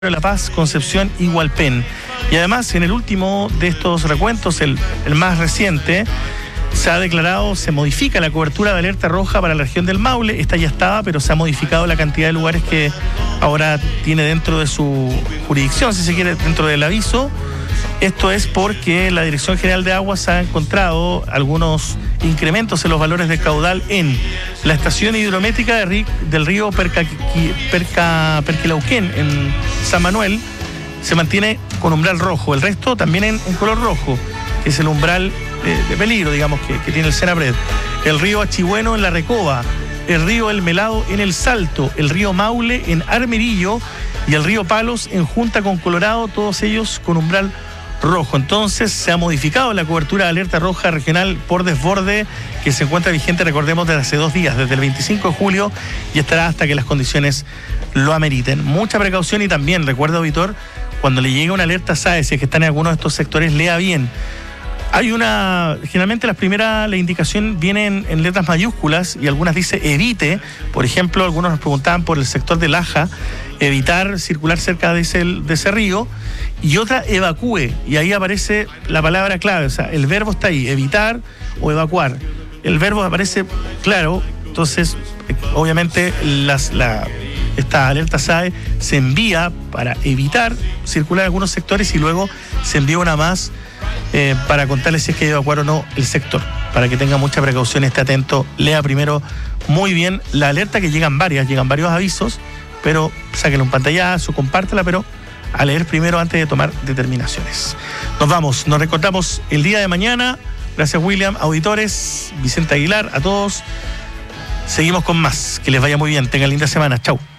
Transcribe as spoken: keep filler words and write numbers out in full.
La Paz, Concepción y Hualpén. Y además, en el último de estos recuentos, el, el más reciente, se ha declarado, se modifica la cobertura de alerta roja para la región del Maule. Esta ya estaba, pero se ha modificado la cantidad de lugares que ahora tiene dentro de su jurisdicción, si se quiere, dentro del aviso. Esto es porque la Dirección General de Aguas ha encontrado algunos incrementos en los valores de caudal en la estación hidrométrica de ri, del río Perca, Perca, Perquilauquén, en San Manuel, se mantiene con umbral rojo. El resto también en, en color rojo, que es el umbral de, de peligro, digamos, que, que tiene el Senapred. El río Achigüeno en La Recoba, el río El Melado en El Salto, el río Maule en Armerillo y el río Palos en Junta con Colorado, todos ellos con umbral rojo. Entonces se ha modificado la cobertura de alerta roja regional por desborde, que se encuentra vigente, recordemos, desde hace dos días, desde el veinticinco de julio, y estará hasta que las condiciones lo ameriten. Mucha precaución y también, recuerda, auditor, cuando le llegue una alerta S A E, si es que está en alguno de estos sectores, lea bien. Hay una, generalmente las primeras, la indicación viene en, en letras mayúsculas y algunas dice evite. Por ejemplo, algunos nos preguntaban por el sector de Laja, evitar circular cerca de ese, de ese río, y otra evacúe, y ahí aparece la palabra clave, o sea, el verbo está ahí, evitar o evacuar. El verbo aparece claro, entonces, obviamente, las, la, esta alerta S A E se envía para evitar circular en algunos sectores y luego se envía una más Eh, para contarles si es que hay que evacuar o no el sector, para que tenga mucha precaución, esté atento, lea primero muy bien la alerta, que llegan varias, llegan varios avisos, pero sáquenle un pantallazo, compártela, pero a leer primero antes de tomar determinaciones. Nos vamos, nos reencontramos el día de mañana. Gracias, William, auditores, Vicente Aguilar, a todos. Seguimos con más, que les vaya muy bien, tengan linda semana, chau.